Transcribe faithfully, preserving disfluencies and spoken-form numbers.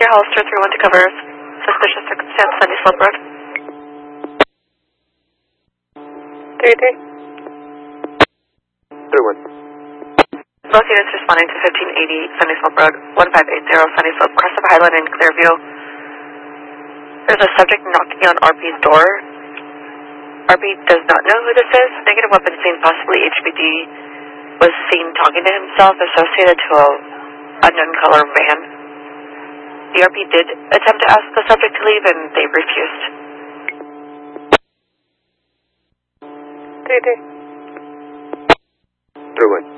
Hollister three one to cover suspicious circumstance, Sunny Slope Road. three three. three one. Both units responding to fifteen eighty Sunny Slope Road, one five eight zero Sunny Slope, crest of Highland in Clearview. There's a subject knocking on R P's door. R P does not know who this is. Negative weapon seen, possibly H B D, was seen talking to himself associated to a unknown color van. The R P did attempt to ask the subject to leave and they refused. three three. three one.